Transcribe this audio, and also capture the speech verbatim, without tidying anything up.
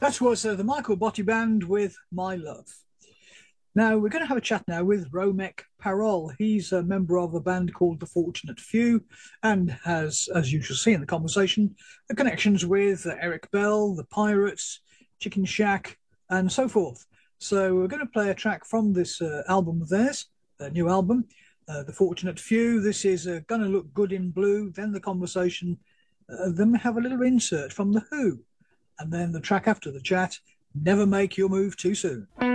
That was uh, the Michael Botti Band with My Love. Now, we're going to have a chat now with Romek Parol. He's a member of a band called The Fortunate Few and has, as you shall see in the conversation, the connections with uh, Eric Bell, The Pirates, Chicken Shack, and so forth. So we're going to play a track from this uh, album of theirs, a new album, uh, The Fortunate Few. This is uh, Gonna Look Good in Blue, then the conversation, uh, then we have a little insert from The Who, and then the track after the chat, Never Make Your Move Too Soon.